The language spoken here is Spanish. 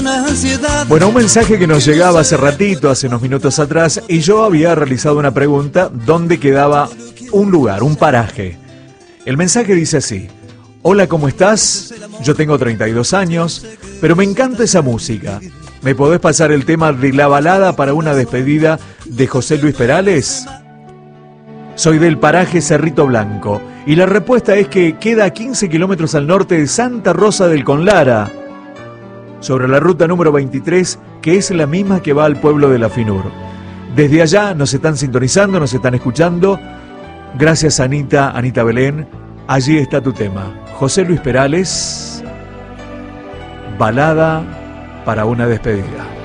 Bueno, un mensaje que nos llegaba hace ratito, hace unos minutos atrás, y yo había realizado una pregunta: ¿dónde quedaba un lugar, un paraje? El mensaje dice así: hola, ¿cómo estás? Yo tengo 32 años, pero me encanta esa música. ¿Me podés pasar el tema de la balada para una despedida de José Luis Perales? Soy del paraje Cerrito Blanco, y la respuesta es que queda a 15 kilómetros al norte de Santa Rosa del Conlara, sobre la ruta número 23, que es la misma que va al pueblo de La Finur. Desde allá nos están sintonizando, nos están escuchando. Gracias, Anita Belén. Allí está tu tema. José Luis Perales, balada para una despedida.